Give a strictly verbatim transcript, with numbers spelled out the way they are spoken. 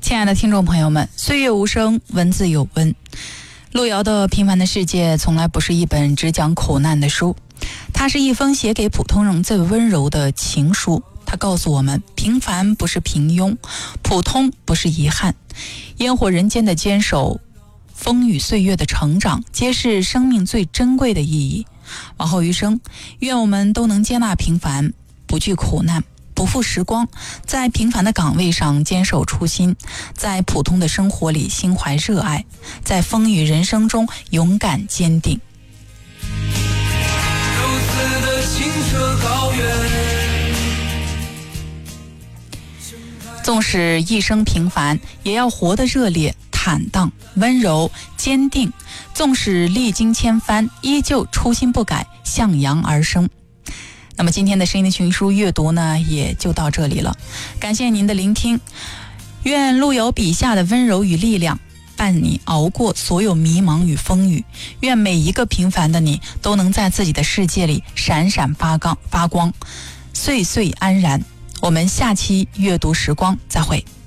亲爱的听众朋友们，岁月无声，文字有温。路遥的《平凡的世界》从来不是一本只讲苦难的书，它是一封写给普通人最温柔的情书。它告诉我们，平凡不是平庸，普通不是遗憾，烟火人间的坚守，风雨岁月的成长，皆是生命最珍贵的意义。往后余生，愿我们都能接纳平凡，不惧苦难，不负时光，在平凡的岗位上坚守初心，在普通的生活里心怀热爱，在风雨人生中勇敢坚定。 如此的清澈高远， 纵使一生平凡，也要活得热烈、坦荡、温柔、坚定。纵使历经千帆，依旧初心不改，向阳而生。那么今天的声音的群书阅读呢，也就到这里了。感谢您的聆听，愿路遥笔下的温柔与力量伴你熬过所有迷茫与风雨。愿每一个平凡的你都能在自己的世界里闪闪发光，发光，岁岁安然。我们下期阅读时光再会。